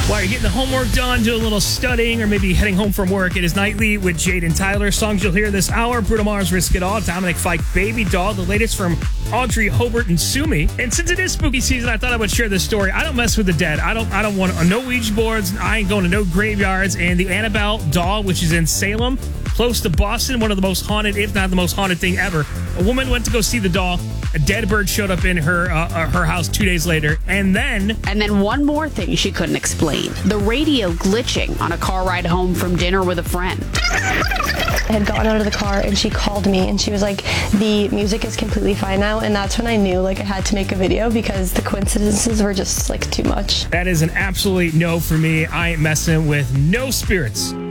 While you're getting the homework done, do a little studying, or maybe heading home from work, it is Nightly with Jade and Tyler. Songs you'll hear this hour: Bruno Mars, Risk It All, Dominic Fike, Baby Doll, the latest from Audrey Hobart and Sumi. And since it is spooky season, I thought I would share this story. I don't mess with the dead. I don't want no Ouija boards. I ain't going to no graveyards. And the Annabelle doll, which is in Salem, close to Boston, one of the most haunted, if not the most haunted thing ever. A woman went to go see the doll. A dead bird showed up in her house 2 days later. And then one more thing she couldn't explain. The radio glitching on a car ride home from dinner with a friend. I had gotten out of the car and she called me and she was like, the music is completely fine now. And that's when I knew I had to make a video because the coincidences were just too much. That is an absolute no for me. I ain't messing with no spirits.